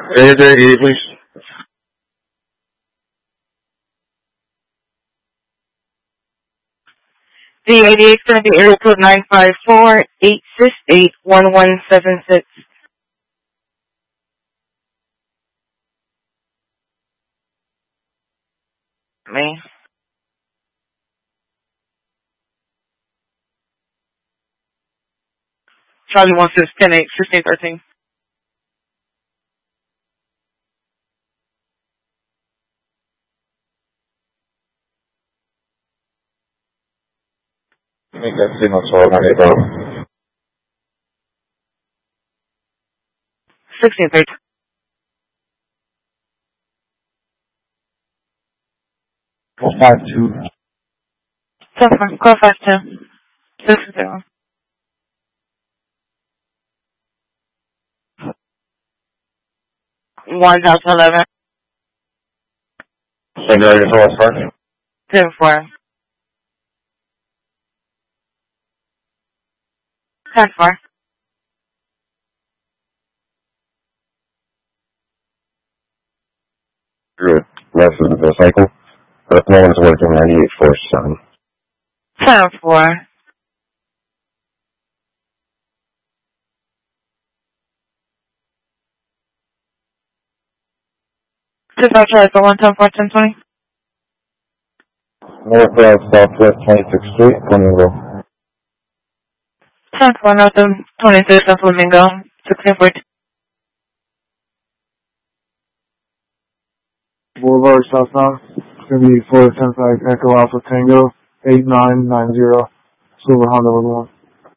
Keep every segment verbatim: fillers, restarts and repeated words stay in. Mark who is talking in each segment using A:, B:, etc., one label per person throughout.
A: Area there, eighty, please.
B: The eighty-eight is going to be area code nine five four, eight six eight, one one seven six. Me. Charlie one six ten eight sixteen thirteen.
A: Make that signal so I'm not able.
B: sixteen thirteen.
A: Call five two.
B: Seven, call five two. Six zero. One house eleven.
A: Same area as well, first.
B: Seven four. Ten four.
A: Good. Rest of the cycle. But no one's working ninety-eight four seven.
B: Seven four. Just out Charlie for one ten four ten twenty.
A: Northwest, Southwest twenty-sixth Street, Flamingo.
B: Ten four north of twenty-six of Flamingo. Sixteen fourteen.
C: Boulevard southbound. It's going to be four ten five Echo Alpha Tango, eight nine nine zero, Silver Honda one.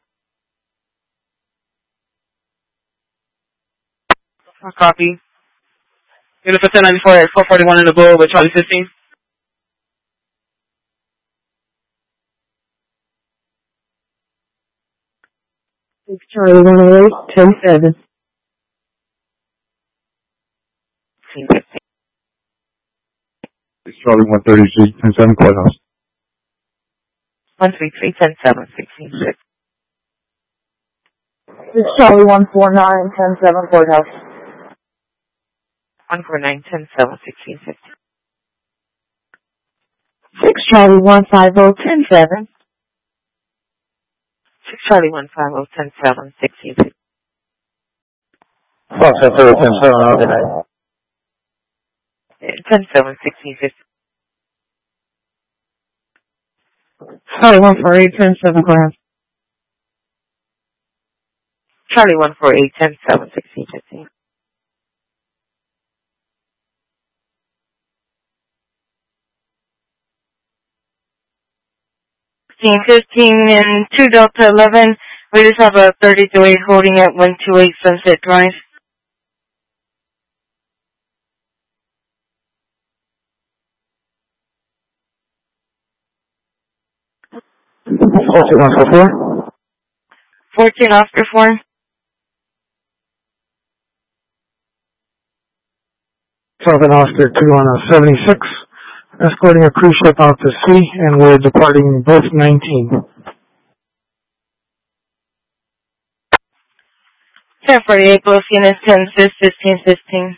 B: Copy. Unit for ten ninety-four at four forty-one in the Bull with Charlie fifteen.
D: It's Charlie one oh eight, ten seven.
A: It's Charlie one thirty-three, ten seven, courthouse.
B: one three three ten seven sixteen six.
D: It's Charlie one four nine, ten seven, courthouse.
B: one four nine ten seven sixteen six.
D: Six Charlie one five oh, ten seven.
B: Six Charlie one five oh ten seven sixteen six.
A: Fox ten seven, ten seven, overnight.
B: ten seven sixteen six.
D: Charlie one four eight, ten seven, courthouse.
B: Charlie one four eight ten seven sixteen fifteen. Sixteen fifteen and two Delta eleven. We just have a thirty to eight holding at one two eight Sunset Drive.
C: Fourteen Oscar four.
B: Fourteen Oscar four.
C: Southern Oscar two on a seventy-six. Escorting a cruise ship out to sea, and we're departing both nineteen.
B: ten forty-eight, both units, ten fifteen fifteen.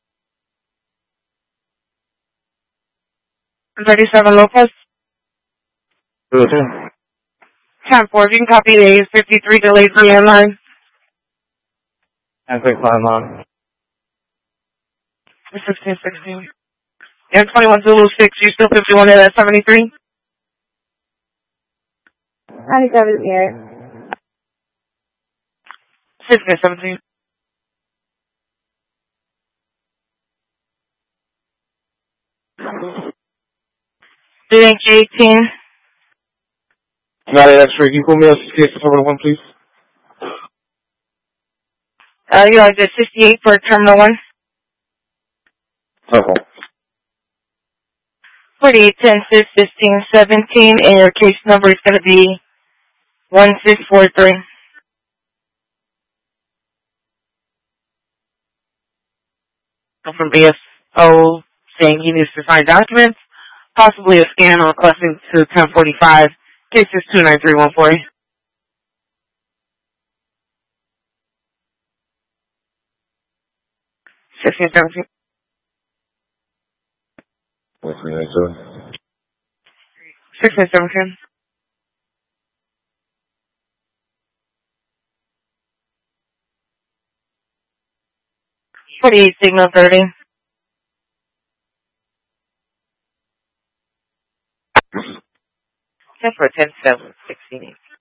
B: thirty-seven Lopez.
A: Good.
B: ten four, you can copy the A fifty-three delayed for the airline.
A: ten fifty-five on.
B: sixteen sixteen. And twenty-one Zulu six, you still fifty-one at that seventy-three?
D: ninety-seven, yeah.
B: sixteen seventeen. D eighteen.
A: Not that's right. Can you pull me up six over one, please?
B: Uh, you guys at sixty-eight for Terminal one.
A: Okay.
B: forty-eight ten six fifteen seventeen, and your case number is going to be one six four three. From B S O saying he needs to sign documents, possibly a scan or requesting to ten forty-five. Case is two nine three one four. sixteen seventeen.
A: one three nine seven.
B: sixteen seventeen. forty-eight signal thirty. ten for ten seven sixteen eight.